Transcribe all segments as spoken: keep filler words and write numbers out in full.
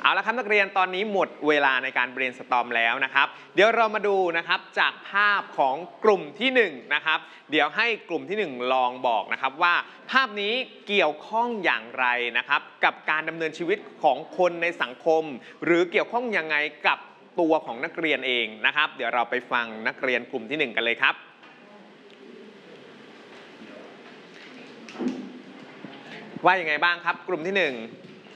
เอาละครับนักเรียนตอนนี้หมดเวลาในการเบรนสตอร์มแล้วนะครับเดี๋ยวเรามาดูนะครับจากภาพของกลุ่มที่หนึ่งนะครับเดี๋ยวให้กลุ่มที่หนึ่งลองบอกนะครับว่าภาพนี้เกี่ยวข้องอย่างไรนะครับกับการดำเนินชีวิตของคนในสังคมหรือเกี่ยวข้องยังไงกับตัวของนักเรียนเองนะครับเดี๋ยวเราไปฟังนักเรียนกลุ่มที่หนึ่งกันเลยครับว่ายังไงบ้างครับกลุ่มที่หนึ่ง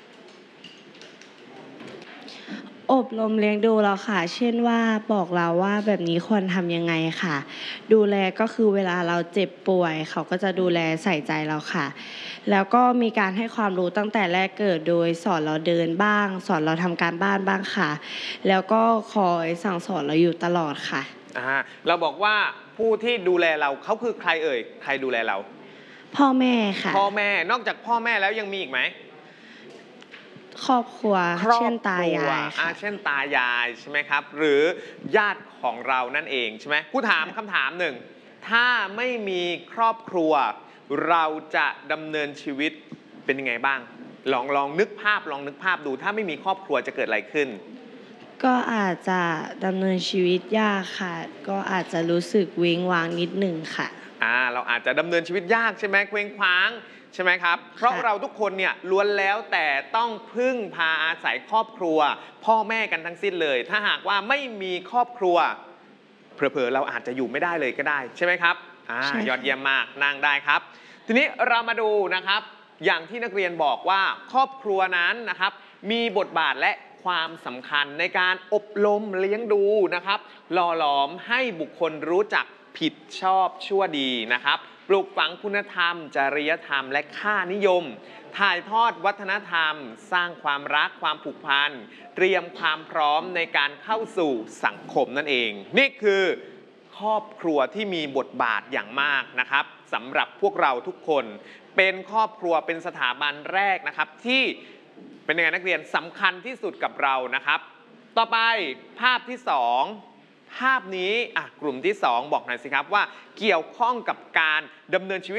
อบรมเลี้ยงดูเราค่ะเช่นว่าบอกเราว่าแบบนี้ควรทำยังไงค่ะดูแลก็คือเวลาเราเจ็บป่วยเขาก็จะดูแลใส่ใจเราค่ะแล้วก็มีการให้ความรู้ตั้งแต่แรกเกิดโดยสอนเราเดินบ้างสอนเราทำการบ้านบ้างค่ะแล้วก็คอยสั่งสอนเราอยู่ตลอดค่ะอ่าเราบอกว่าผู้ที่ดูแลเราเขาคือใครเอ่ยใครดูแลเราพ่อแม่ค่ะพ่อแม่นอกจากพ่อแม่แล้วยังมีอีกไหมครอบครัวเช่นตายายค่ะเช่นตายายใช่ไหมครับหรือญาติของเรานั่นเองใช่ไหมผู้ถามคำถามหนึ่งถ้าไม่มีครอบครัวเราจะดำเนินชีวิตเป็นยังไงบ้างลองลองนึกภาพลองนึกภาพดูถ้าไม่มีครอบครัวจะเกิดอะไรขึ้นก็อาจจะดำเนินชีวิตยากค่ะก็อาจจะรู้สึกเว้งว้างนิดหนึ่งค่ะอ่าเราอาจจะดำเนินชีวิตยากใช่ไหมเคว้งคว้างใช่ไหมครับเพราะเราทุกคนเนี่ยล้วนแล้วแต่ต้องพึ่งพาอาศัยครอบครัวพ่อแม่กันทั้งสิ้นเลยถ้าหากว่าไม่มีครอบครัวเผลอๆเราอาจจะอยู่ไม่ได้เลยก็ได้ใช่ไหมครับอ่ายอดเยี่ยมมากนั่งได้ครับทีนี้เรามาดูนะครับอย่างที่นักเรียนบอกว่าครอบครัวนั้นนะครับมีบทบาทและความสำคัญในการอบรมเลี้ยงดูนะครับหล่อหลอมให้บุคคลรู้จักผิดชอบชั่วดีนะครับปลูกฝังคุณธรรมจริยธรรมและค่านิยมถ่ายทอดวัฒนธรรมสร้างความรักความผูกพันเตรียมความพร้อมในการเข้าสู่สังคมนั่นเองนี่คือครอบครัวที่มีบทบาทอย่างมากนะครับสำหรับพวกเราทุกคนเป็นครอบครัวเป็นสถาบันแรกนะครับที่เป็นยังไงนักเรียนสำคัญที่สุดกับเรานะครับต่อไปภาพที่สองภาพนี้อ่ะกลุ่มที่สองบอกหน่อยสิครับว่าเกี่ยวข้องกับการดำเนินชีวิต